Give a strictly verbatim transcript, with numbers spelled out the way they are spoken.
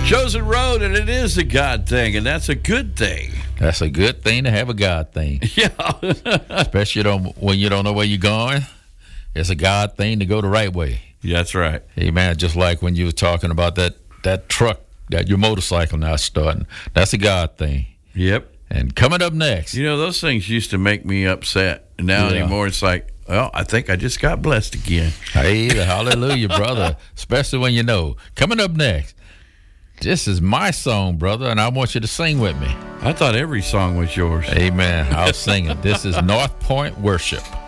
Chosen road, and it is a God thing, and that's a good thing. That's a good thing to have a God thing. Yeah. Especially don't, when you don't know where you're going. It's a God thing to go the right way. Yeah, that's right. Hey, man, just like when you were talking about that, that truck, that your motorcycle now starting. That's a God thing. Yep. And coming up next. You know, those things used to make me upset. And now Yeah. anymore, it's like, well, I think I just got blessed again. Hey, hallelujah, brother. Especially when you know. Coming up next. This is my song, brother, and I want you to sing with me. I thought every song was yours. Amen. I'll sing it. This is North Point Worship.